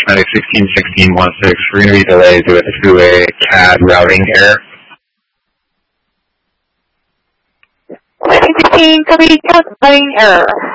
traffic 161616. We're going to be delayed due to a CAD routing error. 1616, copy, CAD routing error.